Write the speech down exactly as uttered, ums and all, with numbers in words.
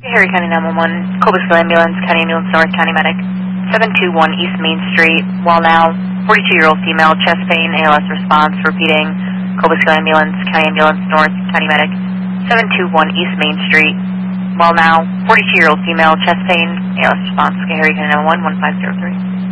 Harry County nine one one, Cobblestone Ambulance, County Ambulance North, County Medic. seven two one East Main Street, Wallnow, forty-two-year-old female, chest pain, A L S response, repeating, Cobblestone Ambulance, County Ambulance North, County Medic. seven two one East Main Street, Wallnow, forty-two-year-old female, chest pain, A L S response, Harry County nine one one, one five zero three.